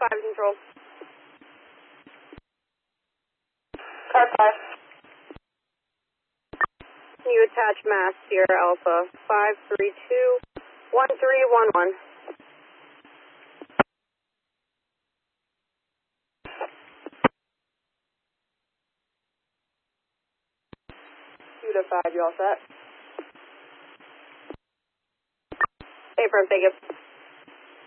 5 control. Car 5. Can you attach mass Sierra Alpha 532-1311? Cuda 5, you all set? Affirm, thank you.